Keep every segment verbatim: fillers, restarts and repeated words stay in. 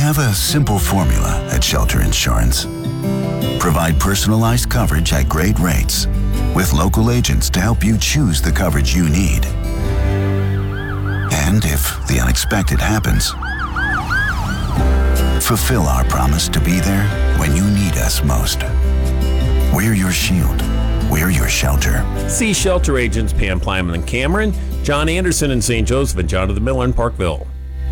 have a simple formula at Shelter Insurance. Provide personalized coverage at great rates with local agents to help you choose the coverage you need. And if the unexpected happens, fulfill our promise to be there when you need us most. We're your shield. We're your shelter. See Shelter Agents Pam Plyman and Cameron, John Anderson in Saint Joseph, and Jonathan Miller in Parkville.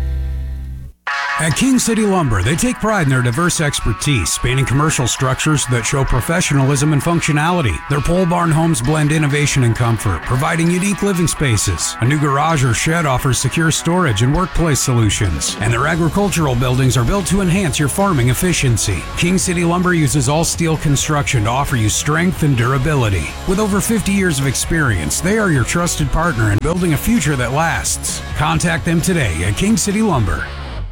At King City Lumber, they take pride in their diverse expertise, spanning commercial structures that show professionalism and functionality. Their pole barn homes blend innovation and comfort, providing unique living spaces. A new garage or shed offers secure storage and workplace solutions. And their agricultural buildings are built to enhance your farming efficiency. King City Lumber uses all steel construction to offer you strength and durability. With over fifty years of experience, they are your trusted partner in building a future that lasts. Contact them today at King City Lumber.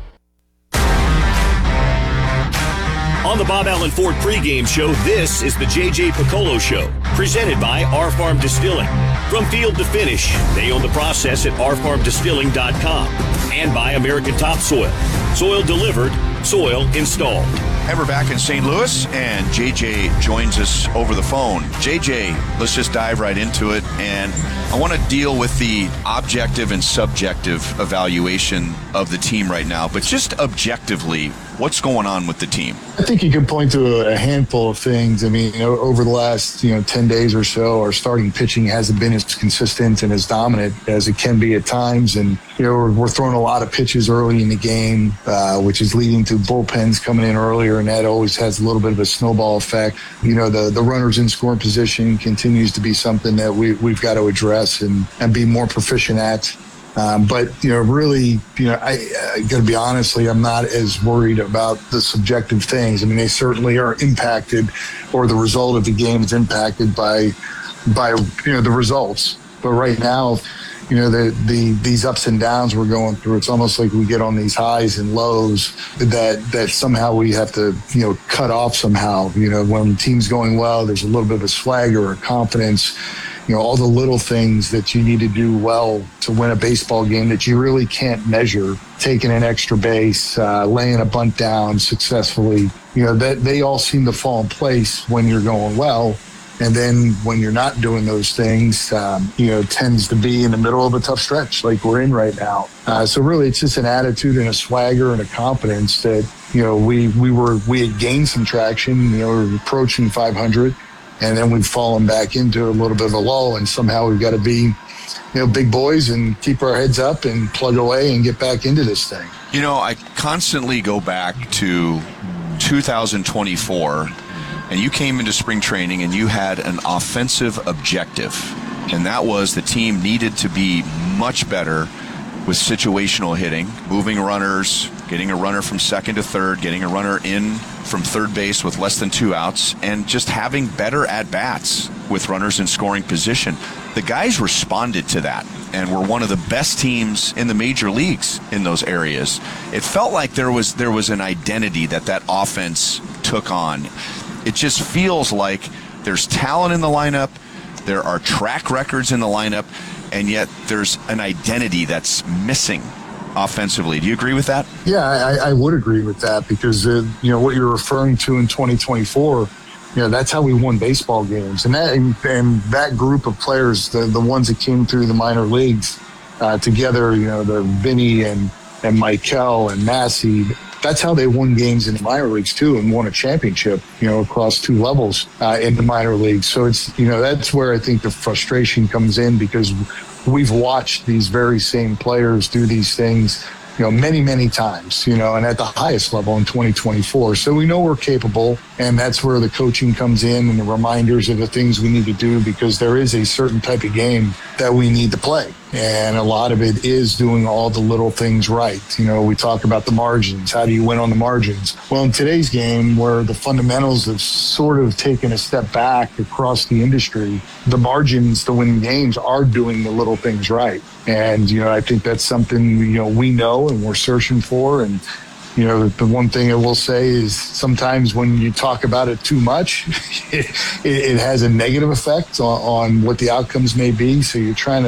On the Bob Allen Ford pregame show, this is the J J Piccolo Show, presented by Our Farm Distilling. From field to finish, they own the process at our farm distilling dot com. And by American Topsoil. Soil delivered, soil installed. And we're back in Saint Louis, and J J joins us over the phone. J J, let's just dive right into it. And I want to deal with the objective and subjective evaluation of the team right now. But just objectively, what's going on with the team? I think you can point to a handful of things. I mean, you know, over the last, you know, ten days or so, our starting pitching hasn't been as consistent and as dominant as it can be at times. And, you know, we're, we're throwing a lot of pitches early in the game, uh, which is leading to bullpens coming in earlier, and that always has a little bit of a snowball effect. You know, the, the runners in scoring position continues to be something that we, we've got to address and, and be more proficient at. Um, but, you know, really, you know, I, I got to be honestly, I'm not as worried about the subjective things. I mean, they certainly are impacted, or the result of the game is impacted by, by, you know, the results. But right now, you know, the, the these ups and downs we're going through, it's almost like we get on these highs and lows that, that somehow we have to, you know, cut off somehow. You know, when the team's going well, there's a little bit of a swagger or confidence. You know, all the little things that you need to do well to win a baseball game that you really can't measure, taking an extra base, uh, laying a bunt down successfully, you know, that they all seem to fall in place when you're going well. And then when you're not doing those things, um, you know, it tends to be in the middle of a tough stretch like we're in right now. Uh, so really, it's just an attitude and a swagger and a confidence that, you know, we, we were, we had gained some traction, you know, we were approaching five hundred. And then we've fallen back into a little bit of a lull, and somehow we've got to be, you know, big boys and keep our heads up and plug away and get back into this thing. You know, I constantly go back to two thousand twenty-four, and you came into spring training and you had an offensive objective, and that was the team needed to be much better with situational hitting, moving runners, getting a runner from second to third, getting a runner in from third base with less than two outs, and just having better at-bats with runners in scoring position. The guys responded to that, and were one of the best teams in the major leagues in those areas. It felt like there was there was an identity that that offense took on. It just feels like there's talent in the lineup, there are track records in the lineup, and yet there's an identity that's missing offensively. Do you agree with that? Yeah, I, I would agree with that, because, uh, you know, what you're referring to in twenty twenty-four, you know, that's how we won baseball games. And that and, and that group of players, the, the ones that came through the minor leagues uh, together, you know, the Vinny and, and Michael and Massey, that's how they won games in the minor leagues too, and won a championship, you know, across two levels uh, in the minor leagues. So it's, you know, that's where I think the frustration comes in, because we've watched these very same players do these things, you know, many, many times, you know, and at the highest level in twenty twenty-four. So we know we're capable, and that's where the coaching comes in and the reminders of the things we need to do, because there is a certain type of game that we need to play. And a lot of it is doing all the little things right. You know, we talk about the margins. How do you win on the margins? Well, in today's game, where the fundamentals have sort of taken a step back across the industry, the margins to win games are doing the little things right. And, you know, I think that's something, you know, we know and we're searching for. And, you know, the one thing I will say is sometimes when you talk about it too much, it, it has a negative effect on, on what the outcomes may be. So you're trying to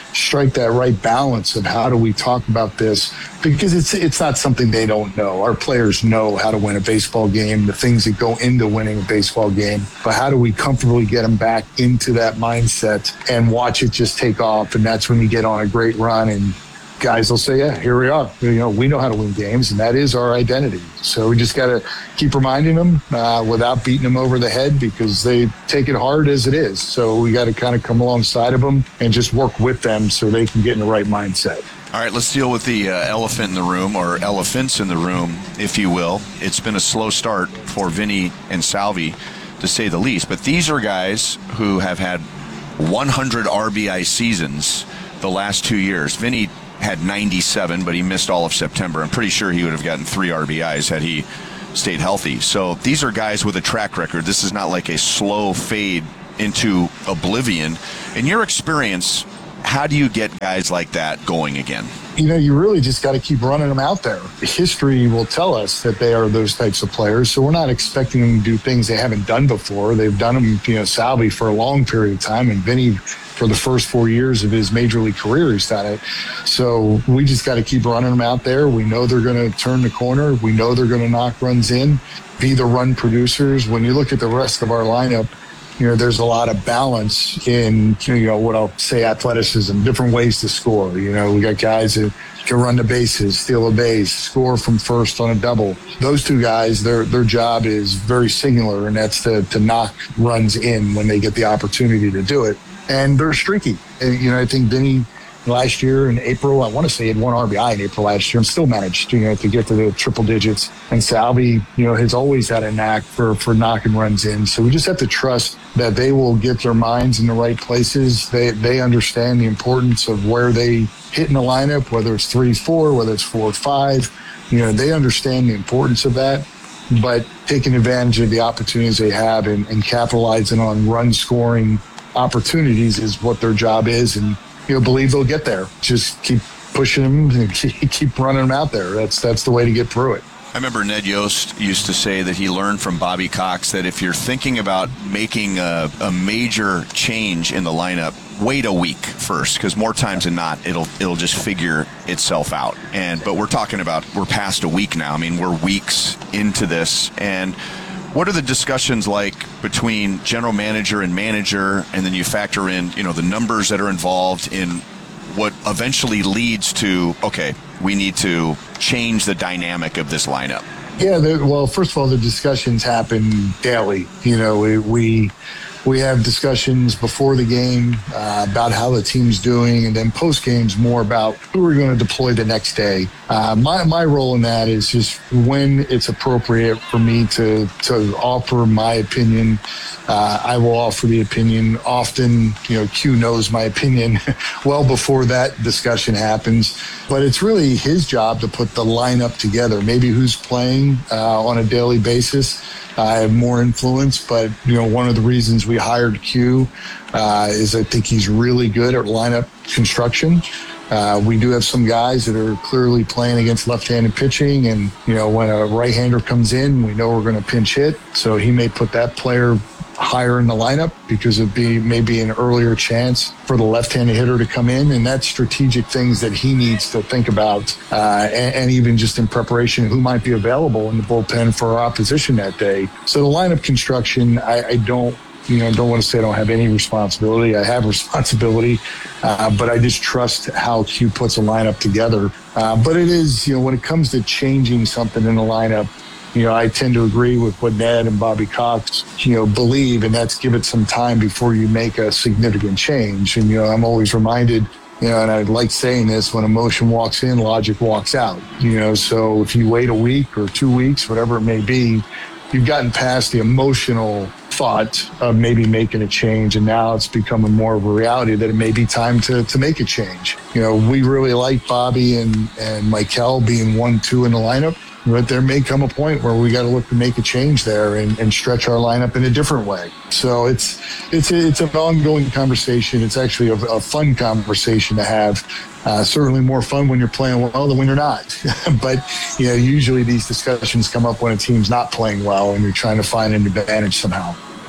strike that right balance of how do we talk about this, because it's it's not something they don't know. Our players know how to win a baseball game, the things that go into winning a baseball game, but how do we comfortably get them back into that mindset and watch it just take off? And that's when you get on a great run and guys will say, yeah, here we are. You know, we know how to win games, and that is our identity. So we just got to keep reminding them uh, without beating them over the head, because they take it hard as it is. So we got to kind of come alongside of them and just work with them so they can get in the right mindset. All right, let's deal with the uh, elephant in the room, or elephants in the room, if you will. It's been a slow start for Vinny and Salvi, to say the least. But these are guys who have had one hundred R B I seasons the last two years. Vinny had ninety-seven, but he missed all of September. I'm pretty sure he would have gotten three R B Is had he stayed healthy. So these are guys with a track record. This is not like a slow fade into oblivion. In your experience, how do you get guys like that going again? You know, you really just got to keep running them out there. History will tell us that they are those types of players, so we're not expecting them to do things they haven't done before. They've done them, you know, Salvi for a long period of time, and Vinny for the first four years of his major league career, he's done it. So we just got to keep running them out there. We know they're going to turn the corner. We know they're going to knock runs in, be the run producers. When you look at the rest of our lineup, you know, there's a lot of balance in, you know, what I'll say athleticism, different ways to score. You know, we got guys that can run the bases, steal a base, score from first on a double. Those two guys, their their job is very singular, and that's to, to knock runs in when they get the opportunity to do it. And they're streaky. And, you know, I think Vinny last year in April, I want to say he had one R B I in April last year, and still managed, you know, to get to the triple digits. And Salvi, you know, has always had a knack for, for knocking runs in. So we just have to trust that they will get their minds in the right places. They they understand the importance of where they hit in the lineup, whether it's three, four, whether it's four, five. You know, they understand the importance of that. But taking advantage of the opportunities they have and, and capitalizing on run scoring opportunities is what their job is, and you know, believe they'll get there. Just keep pushing them and keep running them out there. That's that's the way to get through it. I remember Ned Yost used to say that he learned from Bobby Cox that if you're thinking about making a, a major change in the lineup, wait a week first, because more times than not, it'll it'll just figure itself out. And but we're talking about we're past a week now. I mean, we're weeks into this, and what are the discussions like between general manager and manager, and then you factor in, you know, the numbers that are involved in what eventually leads to, okay, we need to change the dynamic of this lineup? Yeah, the, well, first of all, the discussions happen daily. You know, we we, we have discussions before the game uh, about how the team's doing, and then post games more about who we're going to deploy the next day. Uh, my my role in that is just when it's appropriate for me to to offer my opinion. Uh, I will offer the opinion. Often, you know, Q knows my opinion well before that discussion happens. But it's really his job to put the lineup together. Maybe who's playing uh, on a daily basis. I have more influence, but you know, one of the reasons we hired Q uh, is I think he's really good at lineup construction. Uh, we do have some guys that are clearly playing against left-handed pitching, and you know, when a right-hander comes in, we know we're going to pinch hit. So he may put that player higher in the lineup because it'd be maybe an earlier chance for the left-handed hitter to come in, and that's strategic things that he needs to think about, uh, and, and even just in preparation, who might be available in the bullpen for our opposition that day. So the lineup construction, I, I don't, you know, don't want to say I don't have any responsibility. I have responsibility, uh, but I just trust how Q puts a lineup together. Uh, but it is, you know, when it comes to changing something in the lineup, you know, I tend to agree with what Ned and Bobby Cox, you know, believe, and that's give it some time before you make a significant change. And, you know, I'm always reminded, you know, and I like saying this, when emotion walks in, logic walks out. You know, so if you wait a week or two weeks, whatever it may be, you've gotten past the emotional thought of maybe making a change, and now it's becoming more of a reality that it may be time to, to make a change. You know, we really like Bobby and, and Michael being one, two in the lineup. But there may come a point where we got to look to make a change there and, and stretch our lineup in a different way. So it's it's a, it's an ongoing conversation. It's actually a, a fun conversation to have. Uh, certainly more fun when you're playing well than when you're not. But you know, usually these discussions come up when a team's not playing well and you're trying to find an advantage somehow.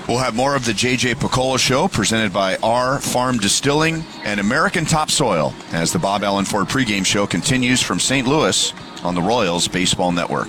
We'll have more of the J J Piccolo Show presented by R Farm Distilling and American Topsoil as the Bob Allen Ford pregame show continues from Saint Louis on the Royals Baseball Network.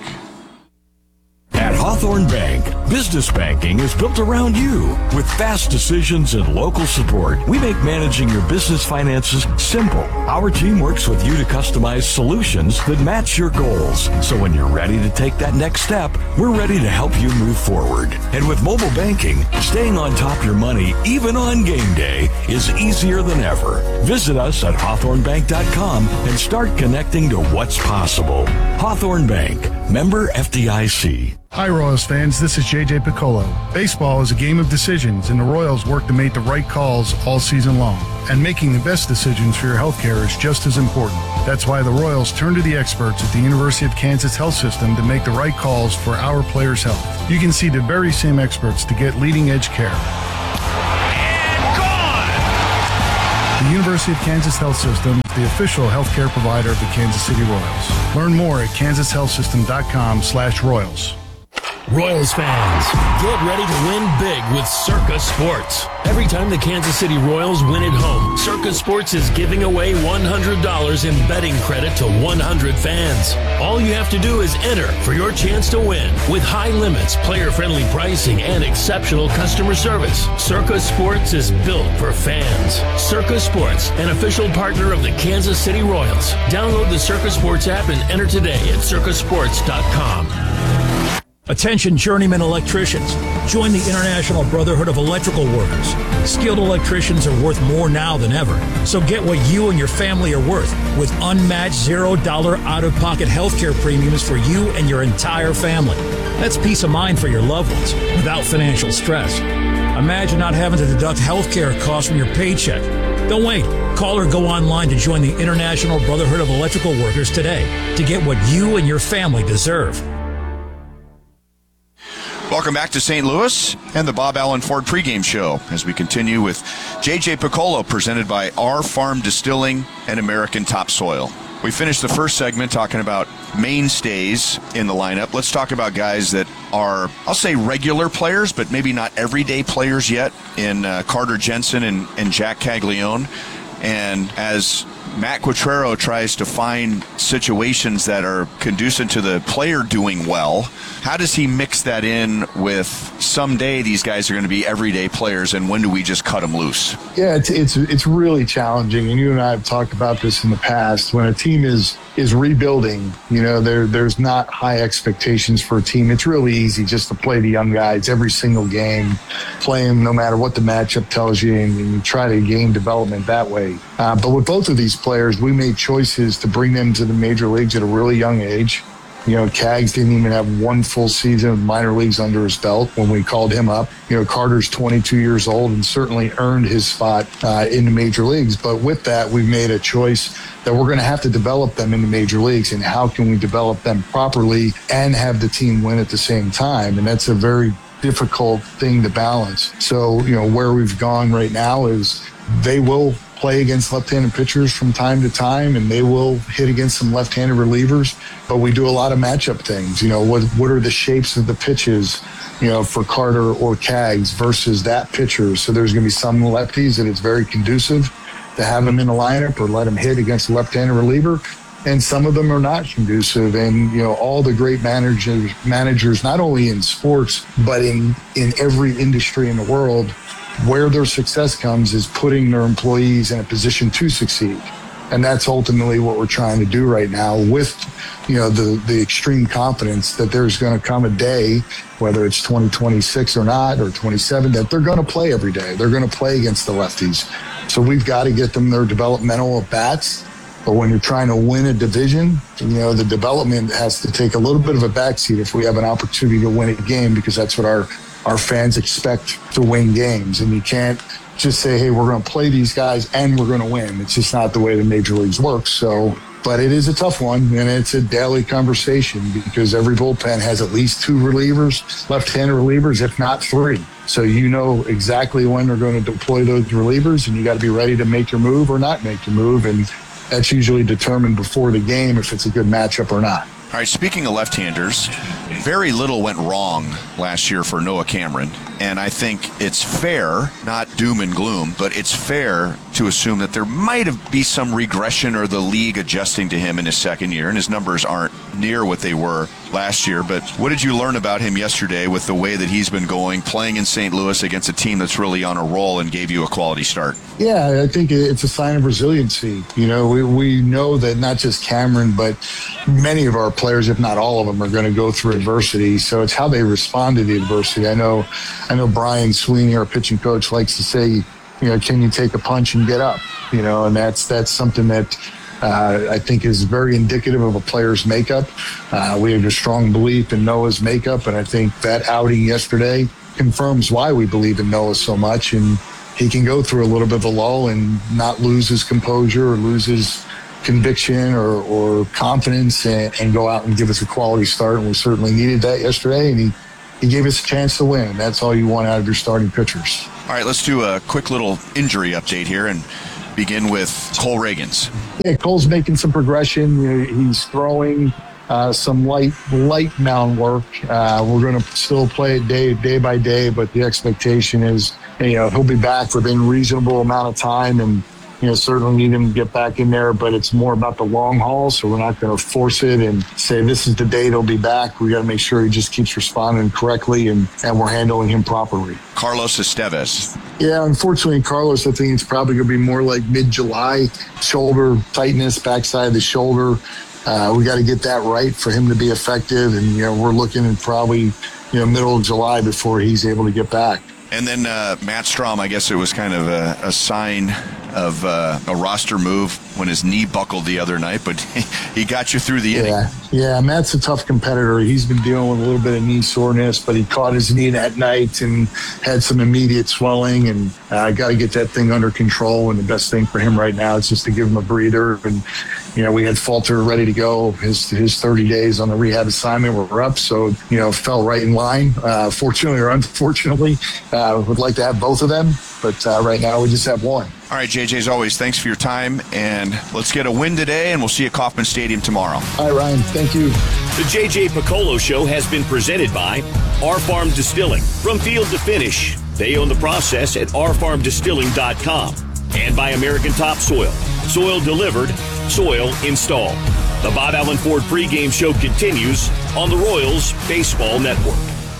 At Hawthorne Bank, business banking is built around you. With fast decisions and local support, we make managing your business finances simple. Our team works with you to customize solutions that match your goals. So when you're ready to take that next step, we're ready to help you move forward. And with mobile banking, staying on top of your money, even on game day, is easier than ever. Visit us at hawthorne bank dot com and start connecting to what's possible. Hawthorne Bank, member F D I C. Hi, Royals fans. This is J J Piccolo. Baseball is a game of decisions, and the Royals work to make the right calls all season long. And making the best decisions for your health care is just as important. That's why the Royals turn to the experts at the University of Kansas Health System to make the right calls for our players' health. You can see the very same experts to get leading-edge care. And gone! The University of Kansas Health System is the official healthcare provider of the Kansas City Royals. Learn more at kansas health system dot com slash royals. Royals fans, get ready to win big with Circa Sports. Every time the Kansas City Royals win at home, Circa Sports is giving away one hundred dollars in betting credit to one hundred fans. All you have to do is enter for your chance to win. With high limits, player-friendly pricing, and exceptional customer service, Circa Sports is built for fans. Circa Sports, an official partner of the Kansas City Royals. Download the Circa Sports app and enter today at circa sports dot com. Attention journeyman electricians. Join the International Brotherhood of Electrical Workers. Skilled electricians are worth more now than ever. So get what you and your family are worth with unmatched zero dollar out-of-pocket healthcare premiums for you and your entire family. That's peace of mind for your loved ones without financial stress. Imagine not having to deduct healthcare costs from your paycheck. Don't wait. Call or go online to join the International Brotherhood of Electrical Workers today to get what you and your family deserve. Welcome back to Saint Louis and the Bob Allen Ford pregame show as we continue with J J Piccolo presented by R Farm Distilling and American Topsoil. We finished the first segment talking about mainstays in the lineup. Let's talk about guys that are, I'll say regular players, but maybe not everyday players yet in uh, Carter Jensen and, and Jack Caglione. And as Matt Quatrero tries to find situations that are conducive to the player doing well, how does he mix that in with someday these guys are going to be everyday players, and when do we just cut them loose? Yeah, it's it's it's really challenging, and you and I have talked about this in the past. When a team is is rebuilding, you know, there there's not high expectations for a team. It's really easy just to play the young guys every single game, play them no matter what the matchup tells you, and, and you try to gain development that way. Uh, but with both of these players, we made choices to bring them to the major leagues at a really young age. You know, Cags didn't even have one full season of minor leagues under his belt when we called him up. You know, Carter's twenty-two years old and certainly earned his spot uh, in the major leagues. But with that, we made a choice that we're going to have to develop them in the major leagues. And how can we develop them properly and have the team win at the same time? And that's a very difficult thing to balance. So, you know, where we've gone right now is they will play against left-handed pitchers from time to time, and they will hit against some left-handed relievers. But we do a lot of matchup things. You know, what what are the shapes of the pitches, you know, for Carter or Cags versus that pitcher? So there's going to be some lefties that it's very conducive to have them in the lineup or let them hit against a left-handed reliever. And some of them are not conducive. And, you know, all the great managers, managers, not only in sports, but in, in every industry in the world, where their success comes is putting their employees in a position to succeed. And that's ultimately what we're trying to do right now with, you know, the, the extreme confidence that there's going to come a day, whether it's twenty twenty-six or not, or twenty-seven, that they're going to play every day. They're going to play against the lefties. So we've got to get them their developmental at-bats. But when you're trying to win a division, you know, the development has to take a little bit of a backseat if we have an opportunity to win a game, because that's what our Our fans expect to win games. And you can't just say, hey, we're going to play these guys and we're going to win. It's just not the way the major leagues work. So, but it is a tough one, and it's a daily conversation because every bullpen has at least two relievers, left-handed relievers, if not three. So you know exactly when they're going to deploy those relievers, and you got to be ready to make your move or not make your move. And that's usually determined before the game if it's a good matchup or not. All right, speaking of left-handers, very little went wrong last year for Noah Cameron, and I think it's fair, not doom and gloom, but it's fair to assume that there might have be some regression or the league adjusting to him in his second year, and his numbers aren't near what they were last year. But what did you learn about him yesterday with the way that he's been going, playing in Saint Louis against a team that's really on a roll and gave you a quality start? Yeah, I think it's a sign of resiliency. You know, we, we know that not just Cameron, but many of our players, if not all of them, are going to go through adversity. So it's how they respond to the adversity. I know, I know Brian Sweeney, our pitching coach, likes to say, you know, can you take a punch and get up? You know, and that's that's something that uh, I think is very indicative of a player's makeup. Uh, we have a strong belief in Noah's makeup, and I think that outing yesterday confirms why we believe in Noah so much. And he can go through a little bit of a lull and not lose his composure or lose his conviction or, or confidence and, and go out and give us a quality start. And we certainly needed that yesterday, and he, he gave us a chance to win. That's all you want out of your starting pitchers. All right, let's do a quick little injury update here and begin with Cole Reagans. Yeah, Cole's making some progression. You know, he's throwing uh, some light light mound work. Uh, we're going to still play it day day by day, but the expectation is, you know, he'll be back within a reasonable amount of time, and you know, certainly need him to get back in there, but it's more about the long haul, so we're not going to force it and say this is the date he'll be back. We got to make sure he just keeps responding correctly, and, and we're handling him properly. Carlos Estevez. Yeah, unfortunately, Carlos, I think it's probably going to be more like mid-July. Shoulder tightness, backside of the shoulder. Uh, we got to get that right for him to be effective, and you know, we're looking at probably, you know, middle of July before he's able to get back. And then uh, Matt Strom, I guess it was kind of a, a sign of uh, a roster move when his knee buckled the other night, but he got you through the inning. Yeah, yeah, Matt's a tough competitor. He's been dealing with a little bit of knee soreness, but he caught his knee that night and had some immediate swelling, and I uh, got to get that thing under control, and the best thing for him right now is just to give him a breather. And you know, we had Falter ready to go. His his thirty days on the rehab assignment were up, so, you know, fell right in line. Uh, fortunately or unfortunately, uh, would like to have both of them, but uh, right now we just have one. All right, J J, as always, thanks for your time, and let's get a win today, and we'll see you at Kauffman Stadium tomorrow. All right, Ryan, thank you. The J J Piccolo Show has been presented by R Farm Distilling. From field to finish, they own the process at r farm distilling dot com. And by American Topsoil. Soil delivered, soil installed. The Bob Allen Ford pregame show continues on the Royals Baseball Network.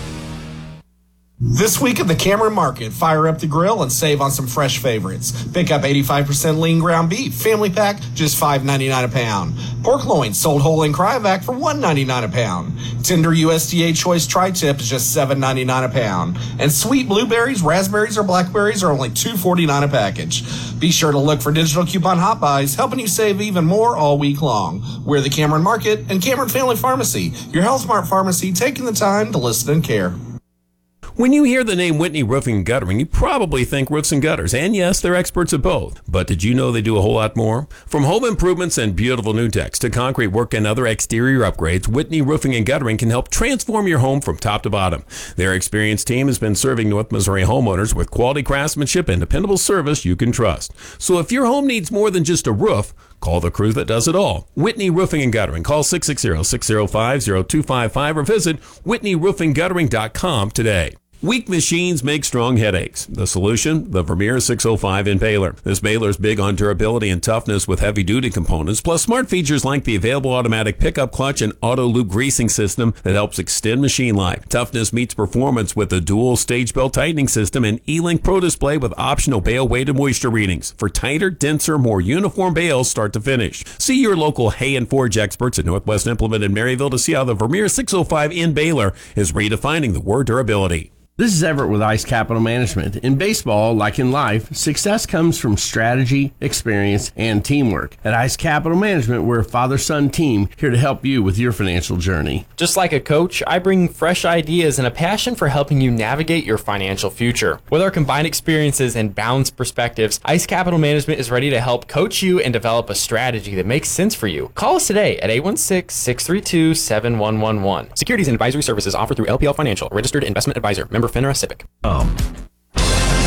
This week at the Cameron Market, fire up the grill and save on some fresh favorites. Pick up eighty-five percent lean ground beef, family pack, just five ninety-nine a pound. Pork loin sold whole in cryovac for one ninety-nine a pound. Tender U S D A choice tri-tip is just seven ninety-nine a pound. And sweet blueberries, raspberries, or blackberries are only two forty-nine a package. Be sure to look for digital coupon hot buys, helping you save even more all week long. We're the Cameron Market and Cameron Family Pharmacy, your Health Mart pharmacy, taking the time to listen and care. When you hear the name Whitney Roofing and Guttering, you probably think roofs and gutters. And yes, they're experts at both. But did you know they do a whole lot more? From home improvements and beautiful new decks to concrete work and other exterior upgrades, Whitney Roofing and Guttering can help transform your home from top to bottom. Their experienced team has been serving North Missouri homeowners with quality craftsmanship and dependable service you can trust. So if your home needs more than just a roof, call the crew that does it all. Whitney Roofing and Guttering. Call six six zero, six zero five, zero two five five or visit whitney roofing guttering dot com today. Weak machines make strong headaches. The solution? The Vermeer six oh five Impaler. This baler is big on durability and toughness with heavy-duty components, plus smart features like the available automatic pickup clutch and auto loop greasing system that helps extend machine life. Toughness meets performance with the dual stage belt tightening system and E-Link Pro display with optional bale weight and moisture readings for tighter, denser, more uniform bales start to finish. See your local Hay and Forge experts at Northwest Implement in Maryville to see how the Vermeer six oh five Impaler is redefining the word durability. This is Everett with Ice Capital Management. In baseball, like in life, success comes from strategy, experience, and teamwork. At Ice Capital Management, we're a father-son team here to help you with your financial journey. Just like a coach, I bring fresh ideas and a passion for helping you navigate your financial future. With our combined experiences and balanced perspectives, Ice Capital Management is ready to help coach you and develop a strategy that makes sense for you. Call us today at eight one six, six three two, seven one one one. Securities and advisory services offered through L P L Financial, registered investment advisor. Member FINRA SIPC. Um.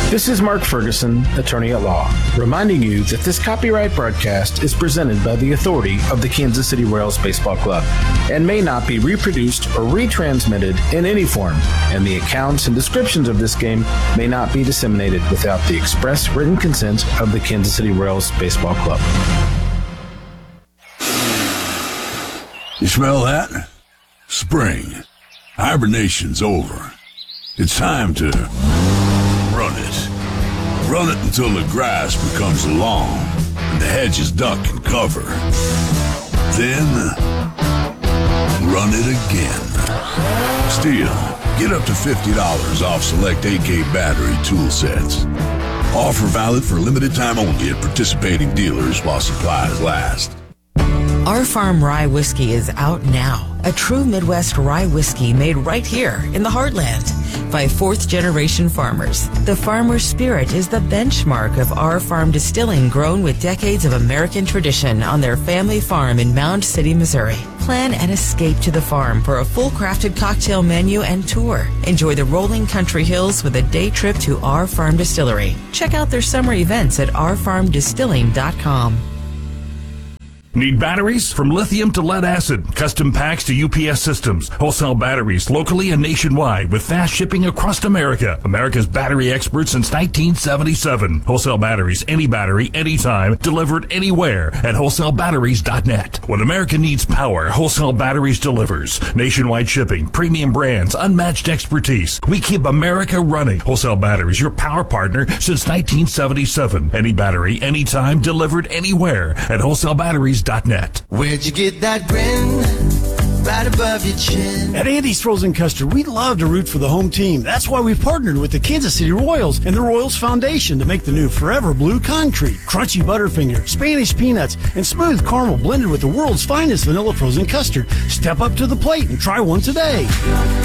This is Mark Ferguson, attorney at law, reminding you that this copyright broadcast is presented by the authority of the Kansas City Royals Baseball Club and may not be reproduced or retransmitted in any form, and the accounts and descriptions of this game may not be disseminated without the express written consent of the Kansas City Royals Baseball Club. You smell that? Spring. Hibernation's over. It's time to run it. Run it until the grass becomes long and the hedges duck and cover. Then, run it again. Still, get up to fifty dollars off select A K battery tool sets. Offer valid for limited time only at participating dealers while supplies last. Our Farm Rye Whiskey is out now. A true Midwest rye whiskey made right here in the heartland by fourth-generation farmers. The farmer's spirit is the benchmark of our farm distilling, grown with decades of American tradition on their family farm in Mound City, Missouri. Plan an escape to the farm for a full-crafted cocktail menu and tour. Enjoy the rolling country hills with a day trip to Our Farm Distillery. Check out their summer events at our farm distilling dot com. Need batteries? From lithium to lead acid, custom packs to U P S systems, wholesale batteries locally and nationwide with fast shipping across America. America's battery expert since nineteen seventy-seven. Wholesale batteries, any battery, anytime, delivered anywhere at wholesale batteries dot net. When America needs power, Wholesale Batteries delivers. Nationwide shipping, premium brands, unmatched expertise. We keep America running. Wholesale Batteries, your power partner since nineteen seventy-seven. Any battery, anytime, delivered anywhere at wholesale batteries dot net. Where'd you get that grin? Right above your chin. At Andy's Frozen Custard, we love to root for the home team. That's why we've partnered with the Kansas City Royals and the Royals Foundation to make the new Forever Blue Concrete. Crunchy Butterfinger, Spanish peanuts, and smooth caramel blended with the world's finest vanilla frozen custard. Step up to the plate and try one today.